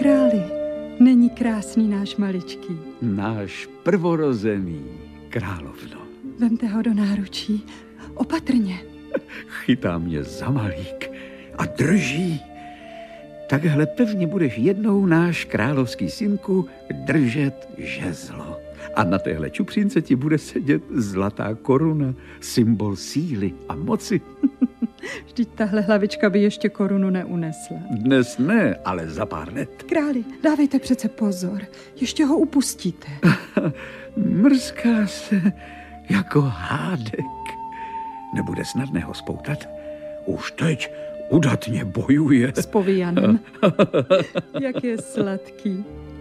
králi, není krásný náš maličký. Náš prvorozený, královno. Vemte ho do náručí, opatrně. Chytá mě za malík a drží. Takhle pevně budeš jednou, náš královský synku, držet žezlo. A na téhle čupřince ti bude sedět zlatá koruna, symbol síly a moci. Vždyť tahle hlavička by ještě korunu neunesla. Dnes ne, ale za pár let. Králi, dávejte přece pozor, ještě ho upustíte. Mrská se jako hádek. Nebude snadné ho spoutat. Už teď udatně bojuje. S povíjanem. Jak je sladký.